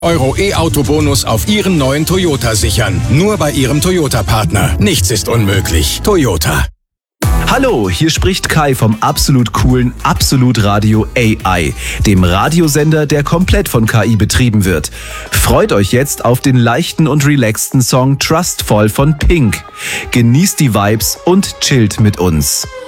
Euro E-Auto-Bonus auf Ihren neuen Toyota sichern. Nur bei Ihrem Toyota-Partner. Nichts ist unmöglich. Toyota. Hallo, hier spricht Kai vom absolut coolen Absolut Radio AI, dem Radiosender, der komplett von KI betrieben wird. Freut euch jetzt auf den leichten und relaxten Song Trustful von Pink. Genießt die Vibes und chillt mit uns.